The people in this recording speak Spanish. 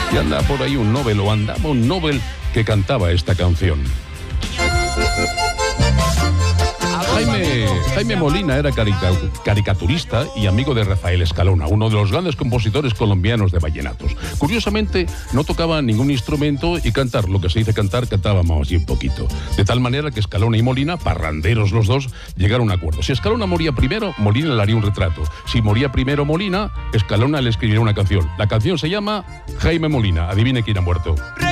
Y anda por ahí un Nobel, o andaba un Nobel que cantaba esta canción. Jaime Molina era caricaturista y amigo de Rafael Escalona, uno de los grandes compositores colombianos de vallenatos. Curiosamente, no tocaba ningún instrumento y cantar, lo que se dice cantar, cantábamos así un poquito. De tal manera que Escalona y Molina, parranderos los dos, llegaron a un acuerdo. Si Escalona moría primero, Molina le haría un retrato. Si moría primero Molina, Escalona le escribiría una canción. La canción se llama Jaime Molina. Adivine quién ha muerto.